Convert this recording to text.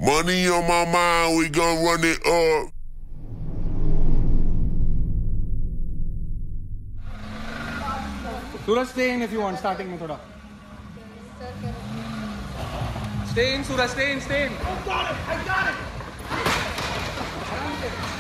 Money on my mind, we gon' run it up. Suraj, stay in if you want, starting में थोड़ा. Stay in, Suraj, stay in. I got it!